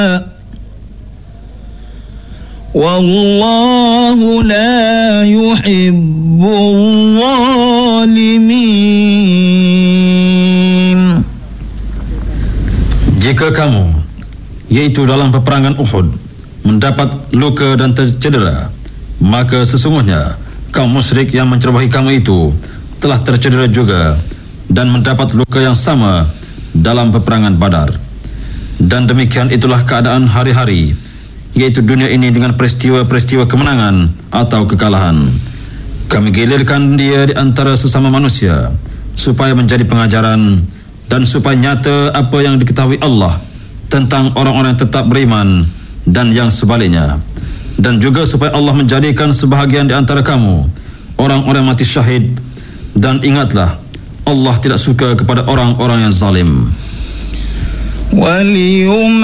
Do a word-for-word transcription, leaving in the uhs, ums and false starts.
Wallahu la yuhibbul zalimin. Jika kamu, yaitu dalam peperangan Uhud, mendapat luka dan tercedera, maka sesungguhnya kaum musyrik yang mencerobohi kamu itu telah tercedera juga dan mendapat luka yang sama dalam peperangan Badar. Dan demikian itulah keadaan hari-hari, yaitu dunia ini dengan peristiwa-peristiwa kemenangan atau kekalahan. Kami gilirkan dia di antara sesama manusia supaya menjadi pengajaran dan supaya nyata apa yang diketahui Allah tentang orang-orang yang tetap beriman dan yang sebaliknya, dan juga supaya Allah menjadikan sebahagian di antara kamu orang-orang mati syahid. Dan ingatlah, Allah tidak suka kepada orang-orang yang zalim. Waliyum